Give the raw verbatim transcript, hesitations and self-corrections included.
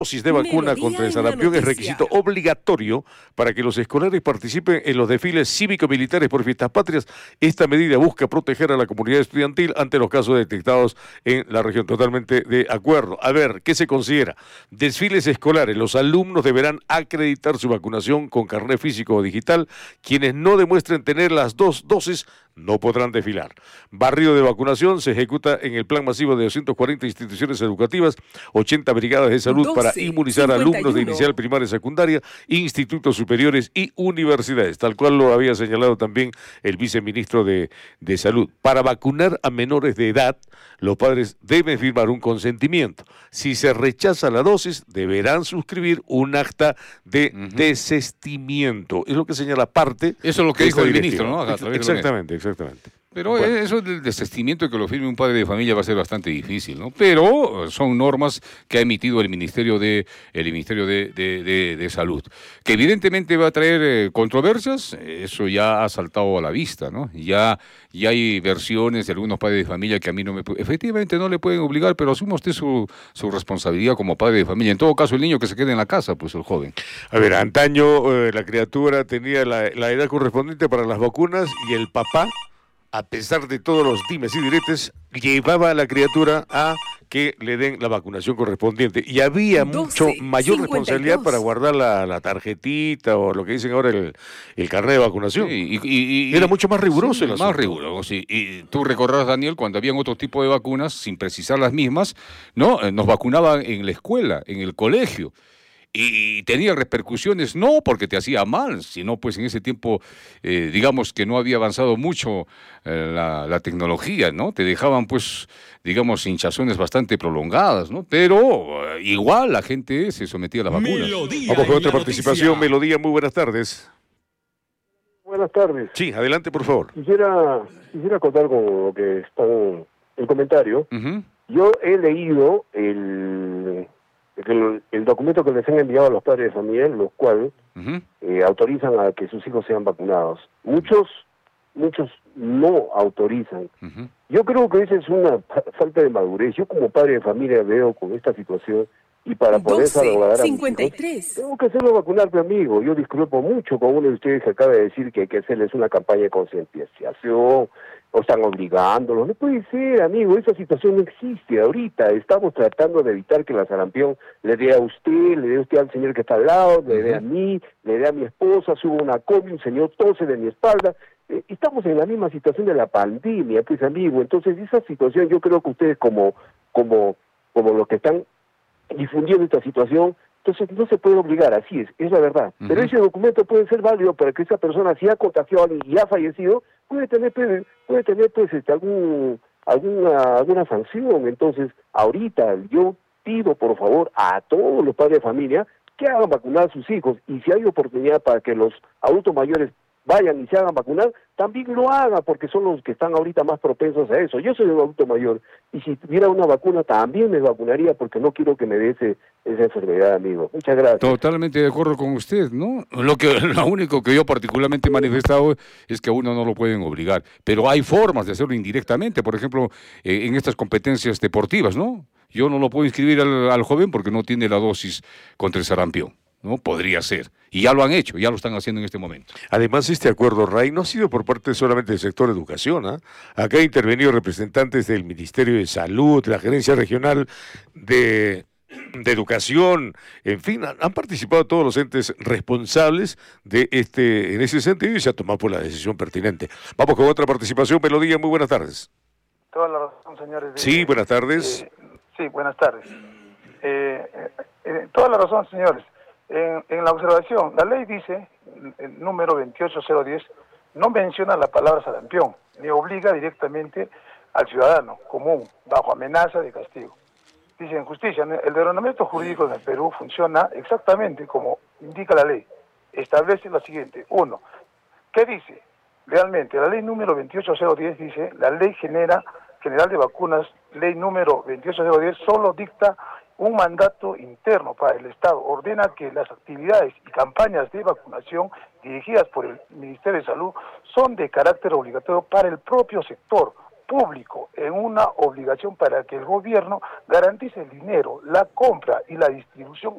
dosis de vacuna contra el sarampión es requisito obligatorio para que los escolares participen en los desfiles cívico-militares por fiestas patrias. Esta medida busca proteger a la comunidad estudiantil ante los casos detectados en la región. Totalmente de acuerdo. A ver, ¿qué se considera? Desfiles escolares. Los alumnos deberán acreditar su vacunación con carnet físico o digital. Quienes no demuestren tener las dos dosis no podrán desfilar. Barrido de vacunación se ejecuta en el plan masivo de doscientas cuarenta instituciones educativas, ochenta brigadas de salud doce, para inmunizar a alumnos de inicial, primaria, secundaria, institutos superiores y universidades, tal cual lo había señalado también el viceministro de, de Salud. Para vacunar a menores de edad, los padres deben firmar un consentimiento. Si se rechaza la dosis, deberán suscribir un acta de uh-huh. desistimiento. Es lo que señala parte. Eso es lo que dijo el ministro, ¿no? Exactamente, exactamente. Pero bueno, eso del desistimiento que lo firme un padre de familia va a ser bastante difícil, ¿no? Pero son normas que ha emitido el Ministerio de el Ministerio de, de, de, de Salud, que evidentemente va a traer eh, controversias. Eso ya ha saltado a la vista, ¿no? Ya, ya hay versiones de algunos padres de familia que a mí no me... Efectivamente no le pueden obligar, pero asume usted su, su responsabilidad como padre de familia. En todo caso, el niño que se quede en la casa, pues el joven. A ver, antaño eh, la criatura tenía la, la edad correspondiente para las vacunas y el papá, a pesar de todos los dimes y diretes, llevaba a la criatura a que le den la vacunación correspondiente. Y había mucho doce, mayor cincuenta y dos responsabilidad para guardar la, la tarjetita o lo que dicen ahora el, el carnet de vacunación. Sí, y, y, y, Era mucho más riguroso. Sí, el más asunto. riguroso, sí. Y tú recordarás, Daniel, cuando habían otro tipo de vacunas, sin precisar las mismas, ¿no? Nos vacunaban en la escuela, en el colegio. Y tenía repercusiones, no porque te hacía mal, sino pues en ese tiempo, eh, digamos que no había avanzado mucho eh, la, la tecnología, ¿no? Te dejaban pues, digamos, hinchazones bastante prolongadas, ¿no? Pero eh, igual la gente se sometía a las vacunas. Melodía. Vamos con otra participación. Noticia. Melodía, muy buenas tardes. Buenas tardes. Sí, adelante por favor. Quisiera, quisiera contar con lo que está en el comentario. Uh-huh. Yo he leído el... El, el documento que les han enviado a los padres de familia, los cuales uh-huh. eh, autorizan a que sus hijos sean vacunados. Muchos, muchos no autorizan. Uh-huh. Yo creo que esa es una falta de madurez. Yo como padre de familia veo con esta situación y para poder salvaguardar a mis hijos, tengo que hacerlo vacunar, mi amigo. Yo discrepo mucho con uno de ustedes que acaba de decir que hay que hacerles una campaña de concientización o están obligándolos. No puede ser, amigo, esa situación no existe ahorita. Estamos tratando de evitar que la sarampión le dé a usted, le dé a usted al señor que está al lado, le dé a mí, le dé a mi esposa, subo una combi, un señor tose de mi espalda. Eh, estamos en la misma situación de la pandemia, pues, amigo. Entonces, esa situación yo creo que ustedes como, como, como los que están difundiendo esta situación, entonces no se puede obligar, así es, es la verdad. Uh-huh. Pero ese documento puede ser válido para que esa persona, si ha contagiado a alguien y ha fallecido, puede tener puede, puede tener pues este algún alguna alguna sanción. Entonces, ahorita yo pido por favor a todos los padres de familia que hagan vacunar a sus hijos, y si hay oportunidad para que los adultos mayores vayan y se hagan vacunar, también lo hagan, porque son los que están ahorita más propensos a eso. Yo soy un adulto mayor, y si tuviera una vacuna también me vacunaría, porque no quiero que me dé ese, esa enfermedad, amigo. Muchas gracias. Totalmente de acuerdo con usted, ¿no? Lo que, lo único que yo particularmente he manifestado es que a uno no lo pueden obligar, pero hay formas de hacerlo indirectamente, por ejemplo, eh, en estas competencias deportivas, ¿no? Yo no lo puedo inscribir al, al joven porque no tiene la dosis contra el sarampión. ¿No? Podría ser. Y ya lo han hecho, ya lo están haciendo en este momento. Además, este acuerdo, Ray, no ha sido por parte solamente del sector educación. ¿eh? Acá han intervenido representantes del Ministerio de Salud, la Gerencia Regional de, de Educación, en fin, han, han participado todos los entes responsables de este, en ese sentido, y se ha tomado por la decisión pertinente. Vamos con otra participación. Melodía, muy buenas tardes. Toda la razón, señores. De, sí, buenas tardes. Eh, sí, buenas tardes. Eh, eh, eh, toda la razón, señores. En, en la observación, la ley dice, el número veintiocho cero diez, no menciona la palabra sarampión, ni obliga directamente al ciudadano común, bajo amenaza de castigo. Dice en justicia, el ordenamiento jurídico del Perú funciona exactamente como indica la ley. Establece lo siguiente. Uno, ¿qué dice? Realmente, la ley número veintiocho cero diez dice, la ley genera, general de vacunas, ley número veintiocho cero diez, solo dicta un mandato interno para el Estado, ordena que las actividades y campañas de vacunación dirigidas por el Ministerio de Salud son de carácter obligatorio para el propio sector, público en una obligación para que el gobierno garantice el dinero, la compra y la distribución